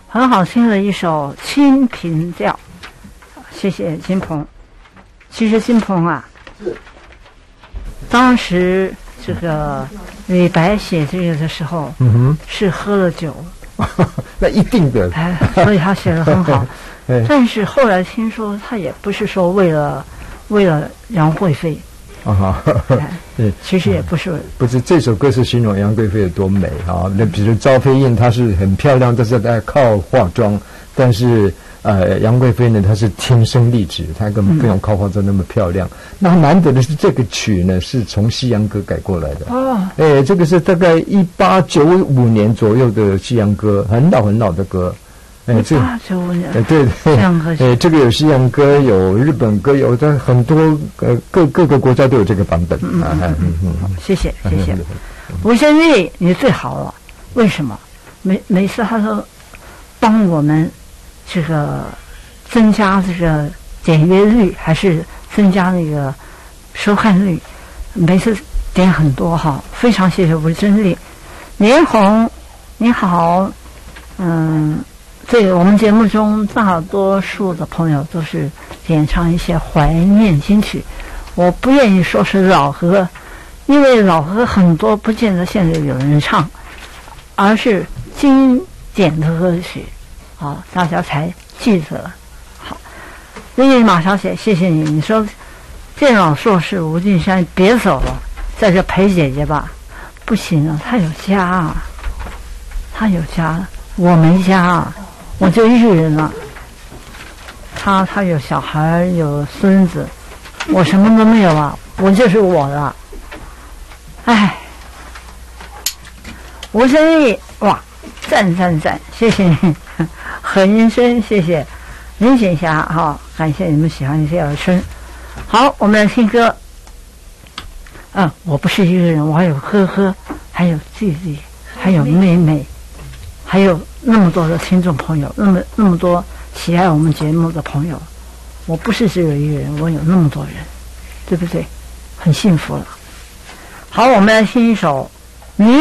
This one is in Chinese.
很好听的一首《清平调》，谢谢金鹏。其实金鹏啊，当时这个李白写这个的时候，是喝了酒， 那一定的， 所以他写得很好。但是后来听说他也不是说为了杨贵妃。其实也不是， 这首歌是形容杨贵妃有多美啊。那比如昭妃宴，她是很漂亮，但是她靠化妆，但是杨贵妃呢，她是天生丽质，她根本不用靠化妆那么漂亮。那难得的是这个曲呢，是从西洋歌改过来的。这个是大概1895年左右的西洋歌，很老的歌。 1895年， 对，这个有西洋歌，有日本歌，有在很多各个国家都有这个版本。 谢谢。吴先玉，你最好了。为什么？每次他都帮我们这个增加这个点阅率，还是增加那个收看率，每次点很多哈，非常谢谢吴真丽。连红，你好，这个我们节目中大多数的朋友都是演唱一些怀念金曲，我不愿意说是老歌，因为老歌很多不见得现在有人唱，而是经典的歌曲，大家才记得。好，因为马小姐，谢谢你，你说电脑硕士吴敬山别走了，在这陪姐姐吧，不行啊，他有家啊，我没家啊。我就一个人了，他有小孩有孙子，我什么都没有啊，我就是我了。吴生义，哇，赞，谢谢你，何云生，谢谢林锦霞，感谢你们喜欢谢尔春。好，我们来听歌。我不是一个人，我还有呵呵，还有弟弟，还有妹妹，还有那么多的听众朋友，那么多喜爱我们节目的朋友，我不是只有一个人，我有那么多人，对不对？很幸福了。好，我们来听一首